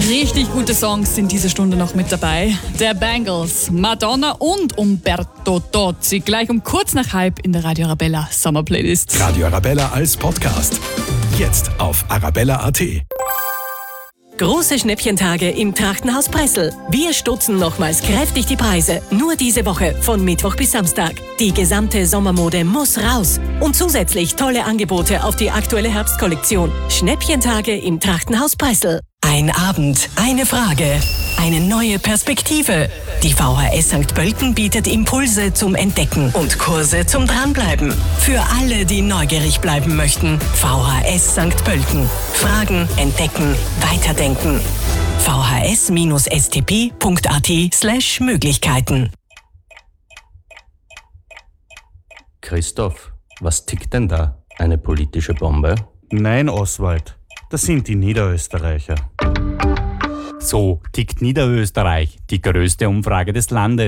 Richtig gute Songs sind diese Stunde noch mit dabei. Der Bangles, Madonna und Umberto Tozzi. Gleich um kurz nach halb in der Radio Arabella Summer Playlist. Radio Arabella als Podcast. Jetzt auf arabella.at. Große Schnäppchentage im Trachtenhaus Pressel. Wir stutzen nochmals kräftig die Preise. Nur diese Woche von Mittwoch bis Samstag. Die gesamte Sommermode muss raus. Und zusätzlich tolle Angebote auf die aktuelle Herbstkollektion. Schnäppchentage im Trachtenhaus Pressel. Ein Abend, eine Frage, eine neue Perspektive. Die VHS St. Pölten bietet Impulse zum Entdecken und Kurse zum Dranbleiben. Für alle, die neugierig bleiben möchten. VHS St. Pölten. Fragen, entdecken, weiterdenken. vhs-stp.at/Möglichkeiten. Christoph, was tickt denn da? Eine politische Bombe? Nein, Oswald, das sind die Niederösterreicher. So tickt Niederösterreich, die größte Umfrage des Landes.